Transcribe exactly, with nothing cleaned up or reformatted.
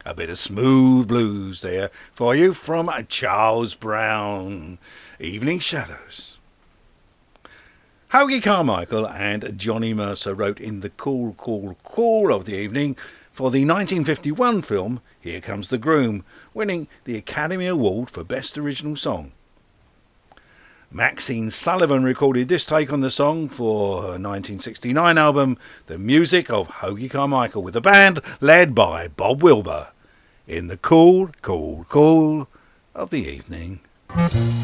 A bit of smooth blues there for you from Charles Brown. Evening Shadows. Hoagy Carmichael and Johnny Mercer wrote in the cool, cool, cool of the evening for the nineteen fifty-one film Here Comes the Groom, winning the Academy Award for Best Original Song. Maxine Sullivan recorded this take on the song for her nineteen sixty-nine album, The Music of Hoagy Carmichael, with a band led by Bob Wilber, in the cool, cool, cool of the evening.